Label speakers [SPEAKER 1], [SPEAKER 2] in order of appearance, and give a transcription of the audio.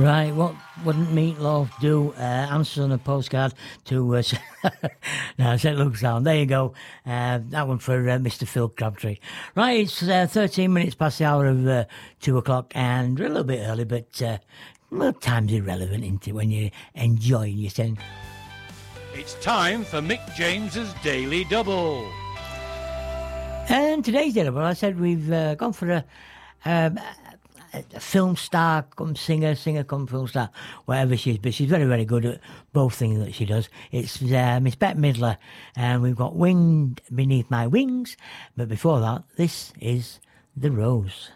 [SPEAKER 1] Right, what wouldn't Meatloaf do? Answers on a postcard to St. Luke's Sound. There you go. That one for Mr. Phil Crabtree. Right, it's 13 minutes past the hour of 2 o'clock, and we're a little bit early, but well, time's irrelevant, isn't it, when you're enjoying yourself?
[SPEAKER 2] It's time for Mick James's Daily Double.
[SPEAKER 1] And today's Daily Double, I said we've gone for a film star come singer come film star, whatever she is, but she's very, very good at both things that she does. It's Miss Bette Midler, and we've got Wind Beneath My Wings, but before that, this is The Rose.